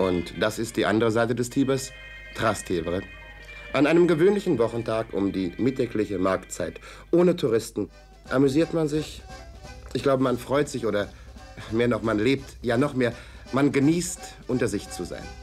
Und das ist die andere Seite des Tibers, Trastevere. An einem gewöhnlichen Wochentag um die mittägliche Marktzeit, ohne Touristen, amüsiert man sich. Ich glaube, man freut sich oder mehr noch, man lebt, ja noch mehr, man genießt, unter sich zu sein.